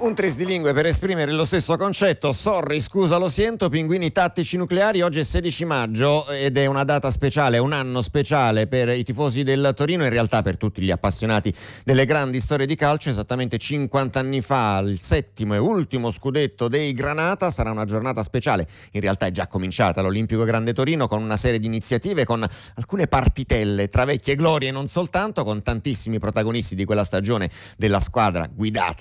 Un tris di lingue per esprimere lo stesso concetto. Sorry, scusa, lo sento, pinguini tattici nucleari. Oggi è 16 maggio ed è una data speciale, un anno speciale per i tifosi del Torino, in realtà per tutti gli appassionati delle grandi storie di calcio. Esattamente 50 anni fa, il 7° e ultimo scudetto dei Granata. Sarà una giornata speciale, in realtà è già cominciata all'Olimpico Grande Torino, con una serie di iniziative, con alcune partitelle tra vecchie glorie e non soltanto, con tantissimi protagonisti di quella stagione della squadra guidata